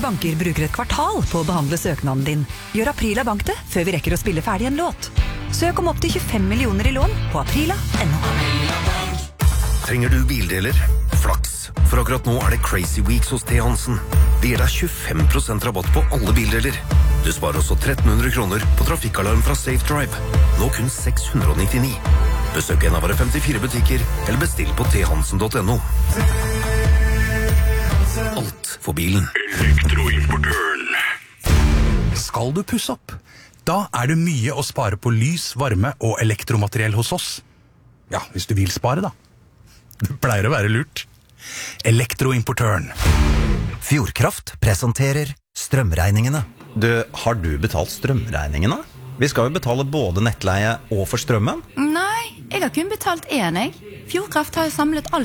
banker bruker et kvartal på å behandle søknaden din. Gjør Aprila Bank det, før vi rekker å spille ferdig en låt. Søk om opp til 25 millioner i lån på aprila.no. Trenger du bildeler? Flaks, for akkurat nå er det Crazy Weeks hos T. Hansen. Det gir deg 25% rabatt på alle bildeler. Du sparer også 1300 kroner på trafikkalarm fra Safe Drive. Nå kun 699. Besøk en av våre 54 butikker, eller bestill på thansen.no. Alt for bilen. Elektroimportøren. Skal du pusse opp? Da er det mye å spare på lys, varme og elektromateriell hos oss. Ja, hvis du vil spare da. Det pleier å være lurt. Elektroimportøren. Fjordkraft presenterer strømregningene. Har du betalt strømregningene? Vi skal jo betale både nettleie og for strømmen. Nei, jeg har kun betalt én, jeg. Fjordkraft har jo samlet all